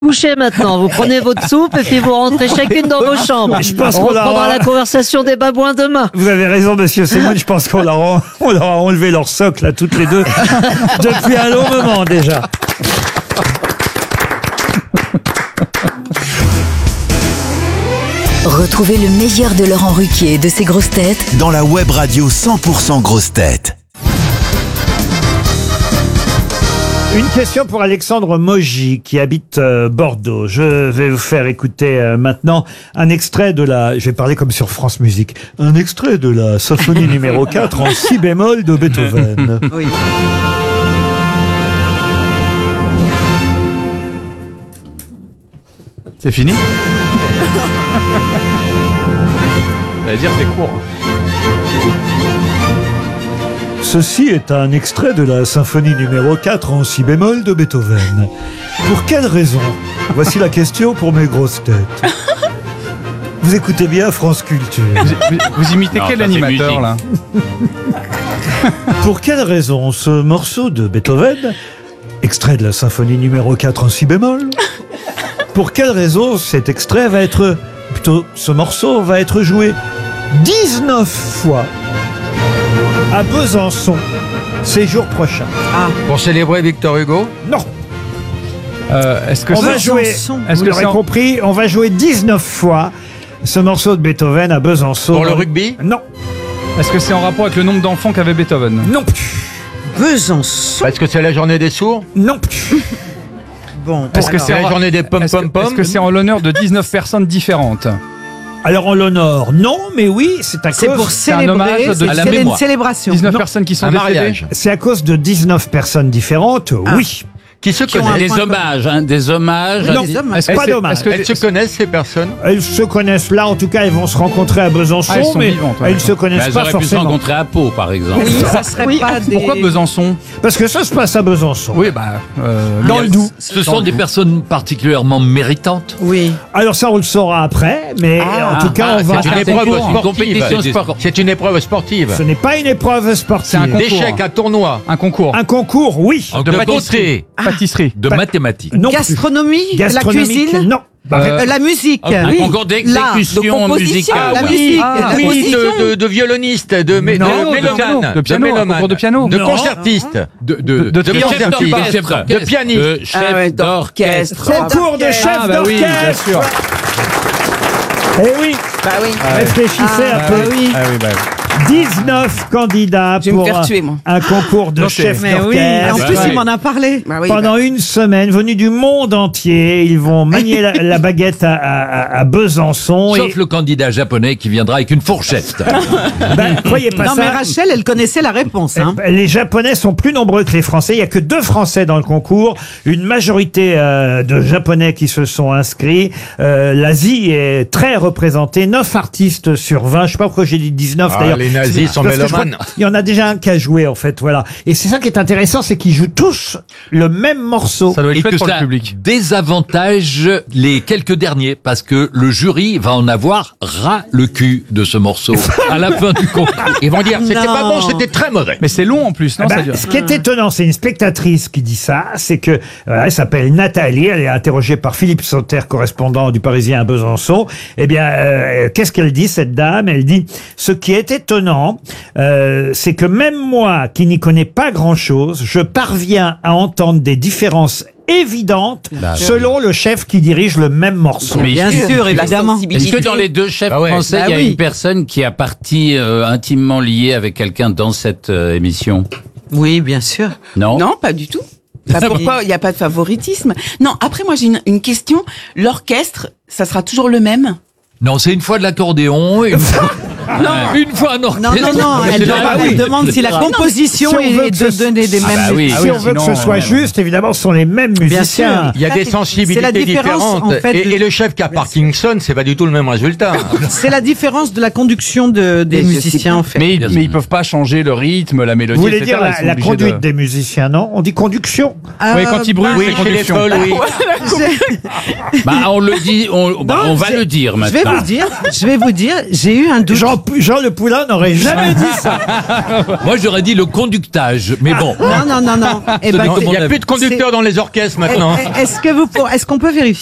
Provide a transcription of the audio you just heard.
Couchez maintenant, vous prenez votre soupe et puis vous rentrez chacune dans vos chambres. Je pense On qu'on aura- reprendra la conversation des babouins demain. Vous avez raison, monsieur Semoun. Je pense qu'on leur a enlevé leur socle, là, toutes les deux, depuis un long moment déjà. Retrouvez le meilleur de Laurent Ruquier et de ses grosses têtes dans la web radio 100% grosses têtes. Une question pour Alexandre Moji qui habite Bordeaux. Je vais vous faire écouter maintenant un extrait de la... Je vais parler comme sur France Musique. Un extrait de la symphonie numéro 4 en si bémol de Beethoven. Oui. C'est fini. Ça veut dire c'est court. Ceci est un extrait de la symphonie numéro 4 en si bémol de Beethoven. Pour quelle raison? Voici la question pour mes grosses têtes. Vous écoutez bien France Culture. Vous imitez quel animateur là? Pour quelle raison ce morceau de Beethoven, extrait de la symphonie numéro 4 en si bémol, pour quelle raison cet extrait va être, plutôt ce morceau va être joué 19 fois à Besançon ces jours prochains? Pour célébrer Victor Hugo? Non, Est-ce que on va jouer, Est-ce vous que l'aurez c'est en- compris, on va jouer 19 fois ce morceau de Beethoven à Besançon. Pour le rugby? Non, Est-ce que c'est en rapport avec le nombre d'enfants qu'avait Beethoven? non plus, Besançon. Parce que c'est la journée des sourds? non plus. Bon. Est-ce que C'est la journée des pom-pom-pom? Est-ce que c'est en l'honneur de 19 personnes différentes? Alors en l'honneur, non, mais oui, c'est à C'est cause... pour un célébrer. hommage de C'est la une mémoire. célébration. 19 Non. personnes qui sont Un décédées? mariage. C'est à cause de 19 personnes différentes, oui. Qui se ont un connaissent? point Des hommages. Non, Des hommes. Est-ce que pas c'est- d'hommage. est-ce que- Elles se connaissent, ces personnes? Elles se connaissent là, en tout cas, elles vont se rencontrer à Besançon, Ah, elles sont mais vivantes, ouais, elles se connaissent Elles pas auraient pu se forcément. rencontrer à Pau, par exemple. Oui, ça serait pas des... Pourquoi Besançon? Parce que ça se passe à Besançon. Oui, bah. Dans le Doubs. Ce sont des personnes particulièrement méritantes. Oui. Alors ça, on le saura après, mais en tout cas, on va... C'est une épreuve concours, une sportive. compétition sportive. C'est une épreuve sportive. Ce n'est pas une épreuve sportive. C'est un concours. D'échecs, un tournoi. Un concours. Un concours, oui. En De pâtisserie. beauté. Pâtisserie. De mathématiques. Non plus. Gastronomie, la Gastronomique, cuisine, non. la musique. Un oui. concours d'exécution L'art, de composition, musicale. la Oui. musique, Ah, la Oui, composition. de violoniste, de Non, mélomane. de piano, mélomane. concours de piano. De Non. concertiste. De chef concertiste. De pianiste. Chef d'orchestre. Concours de chef Ah, bah oui, bien d'orchestre. sûr. Eh oui, Bah oui. réfléchissez un Ah, peu. bah oui. Ah oui, bah. 19 candidats Je vais me pour faire tuer, moi. un concours de Non, c'est- chef Mais oui, en d'orchestre. plus, Ouais. il m'en a parlé. Bah oui, Pendant une semaine, venus du monde entier, ils vont manier la baguette à Besançon. Sauf le candidat japonais qui viendra avec une fourchette. Croyez pas Non, ça. mais Rachel, elle connaissait la réponse. Hein. Les Japonais sont plus nombreux que les Français. Il n'y a que 2 Français dans le concours. Une majorité de Japonais qui se sont inscrits. L'Asie est très représentée. 9 artistes sur 20. Je sais pas pourquoi j'ai dit 19 Ah, d'ailleurs. les nazis sont Parce que je mélomanes. crois qu'il y en a déjà un qui a joué en fait. Voilà. Et c'est ça qui est intéressant, c'est qu'ils jouent tous le même morceau. Ça doit être Et chouette que pour le ça public. désavantage les quelques derniers parce que le jury va en avoir ras le cul de ce morceau à la fin du concours. Ils vont dire, c'était Non. pas bon, c'était très mauvais. Mais c'est long en plus, non? Ben, ça dure. ce qui est étonnant, c'est une spectatrice qui dit ça, c'est que elle s'appelle Nathalie, elle est interrogée par Philippe Sauter, correspondant du Parisien à Besançon. Eh bien, qu'est-ce qu'elle dit, cette dame? Elle dit, ce qui est étonnant, c'est que même moi, qui n'y connais pas grand-chose, je parviens à entendre des différences évidentes selon le chef qui dirige le même morceau. Mais Bien sûr, évidemment. Est-ce que dans les 2 chefs Ah ouais. français, Bah il y a oui. une personne qui a partie intimement liée avec quelqu'un dans cette émission? Oui, bien sûr. Non. Non, pas du tout. Bah, pourquoi il n'y a pas de favoritisme? Non, après moi j'ai une question. L'orchestre, ça sera toujours le même? Non, c'est une fois de l'accordéon, une fois un orchestre. Non, elle, elle demande si la composition Si on veut est que de ce- donner des Ah mêmes bah oui. musiques. Si on veut que ce sinon, soit juste, évidemment, ce sont les mêmes Bien musiciens. sûr. Il y a des C'est sensibilités la différence, différentes. en fait, et le chef qui a Parkinson, c'est pas du tout le même résultat. C'est la différence de la conduction des Mais je musiciens, sais en fait. Mais ils peuvent pas changer le rythme, la mélodie, Vous voulez etc. dire Ils sont la obligés conduite de- des musiciens, non? On dit conduction. Oui, quand ils brûlent, Oui, c'est chez les conduction. folles, oui. Bah, on le dit, on va le dire Je vais maintenant. vous dire, j'ai eu un doute. J'en Jean Le Poulain n'aurait jamais dit ça. Moi, j'aurais dit le conductage, mais bon. Non. Eh ben, Il n'y a plus de conducteurs dans les orchestres maintenant. Est-ce qu'on peut vérifier